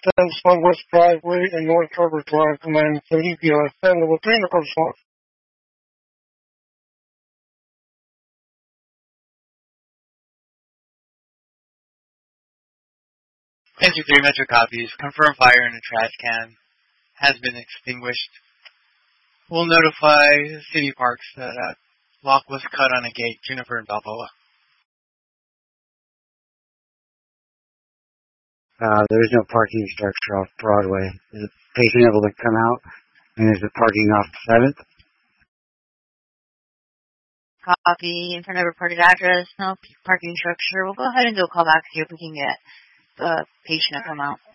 10 West Driveway and North Harbor Drive, Command City, POS 10, level 3 in the first floor. Entry 3 Metro copies. Confirm fire in a trash can has been extinguished. We'll notify City Parks that a lock was cut on a gate, Juniper and Balboa. There is no parking structure off Broadway. Is the patient able to come out? And is the parking off 7th? Copy. In front of reported address, no parking structure. We'll go ahead and do a call back to see if we can get the patient to come out.